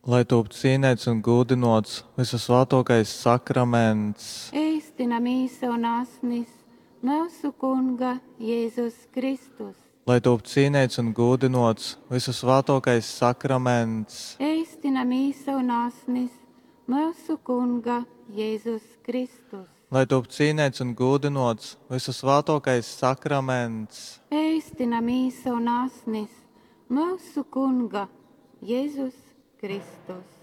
lai top cienēts un godinots visasvētākais sakraments, Ēstina mīsa un asnis mūsu Kunga Jēzus Kristus. lai top cienēts un godinots visasvētākais sakraments, Ēstina mīsa un asnis mūsu Kunga Jēzus Kristus. lai top cienēts un godinots visasvētākais sakraments, Ēstina mīsa un asnis mūsu Kunga Jēzus Kristus.